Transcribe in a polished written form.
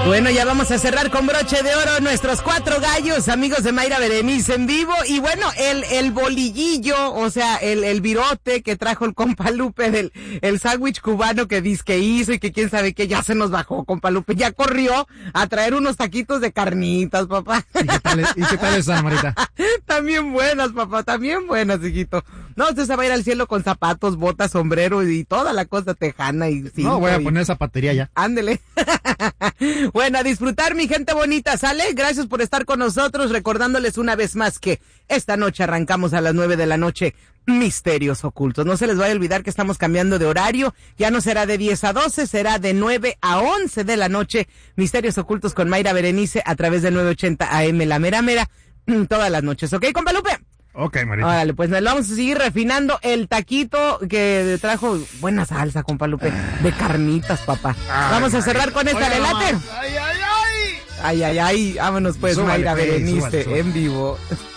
Bueno, ya vamos a cerrar con broche de oro nuestros 4 gallos, amigos de Mayra Berenice en vivo. Y bueno, el bolillillo, o sea, el virote que trajo el compa Lupe el sándwich cubano que dizque hizo y que quién sabe qué, ya se nos bajó, compa Lupe. Ya corrió a traer unos taquitos de carnitas, papá. ¿Y qué tal esa, Marita? También buenas, papá, también buenas, hijito. No, usted se va a ir al cielo con zapatos, botas, sombrero y toda la cosa tejana y cinto. No, voy a poner zapatería ya. Ándele. Bueno, a disfrutar, mi gente bonita, ¿sale? Gracias por estar con nosotros, recordándoles una vez más que esta noche arrancamos a las 9 de la noche, Misterios Ocultos. No se les vaya a olvidar que estamos cambiando de horario, ya no será de 10 a 12, será de 9 a 11 de la noche, Misterios Ocultos con Mayra Berenice a través de 980 AM, la mera mera, todas las noches, ¿ok, compa Lupe? Ok, Marita. Órale, pues nos vamos a seguir refinando el taquito que trajo buena salsa, compa Lupe, de carnitas, papá. Vamos a cerrar con esta, ¿le late? ¡Ay, ay, ay! Ay, ay, ay, vámonos pues, Súbale, Mayra pues, Berenice, súbale. en vivo.